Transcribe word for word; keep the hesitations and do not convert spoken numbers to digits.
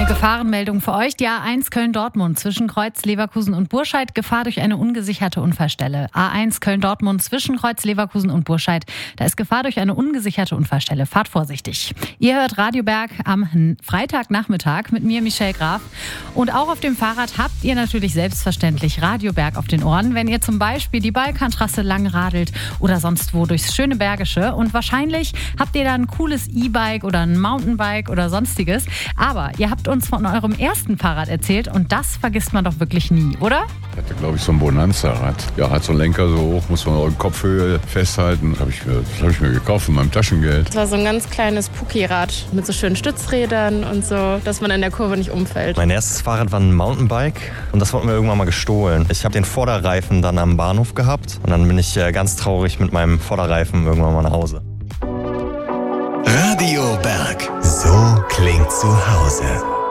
Gefahrenmeldung für euch. Die A eins Köln-Dortmund zwischen Kreuz, Leverkusen und Burscheid. Gefahr durch eine ungesicherte Unfallstelle. A eins Köln-Dortmund zwischen Kreuz, Leverkusen und Burscheid. Da ist Gefahr durch eine ungesicherte Unfallstelle. Fahrt vorsichtig. Ihr hört Radio Berg am Freitagnachmittag mit mir, Michelle Graf. Und auch auf dem Fahrrad habt ihr natürlich selbstverständlich Radio Berg auf den Ohren, wenn ihr zum Beispiel die Balkantrasse lang radelt oder sonst wo durchs schöne Bergische. Und wahrscheinlich habt ihr da ein cooles E-Bike oder ein Mountainbike oder sonstiges. Aber ihr habt uns von eurem ersten Fahrrad erzählt und das vergisst man doch wirklich nie, oder? Ich hatte, glaube ich, so ein Bonanza-Rad. Ja, hat so einen Lenker so hoch, muss man in Kopfhöhe festhalten. Das habe ich, mir- das hab ich mir gekauft von meinem Taschengeld. Das war so ein ganz kleines Pucki-Rad mit so schönen Stützrädern und so, dass man in der Kurve nicht umfällt. Mein erstes Fahrrad war ein Mountainbike und das wurde mir irgendwann mal gestohlen. Ich habe den Vorderreifen dann am Bahnhof gehabt und dann bin ich äh, ganz traurig mit meinem Vorderreifen irgendwann mal nach Hause. Radio Berg. So klingt zu Hause.